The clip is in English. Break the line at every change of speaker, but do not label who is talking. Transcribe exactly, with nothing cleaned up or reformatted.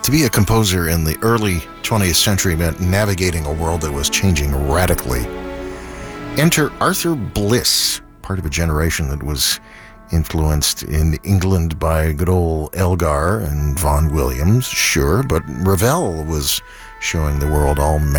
To be a composer in the early twentieth century meant navigating a world that was changing radically. Enter Arthur Bliss, part of a generation that was influenced in England by good old Elgar and Vaughan Williams, sure, but Ravel was showing the world all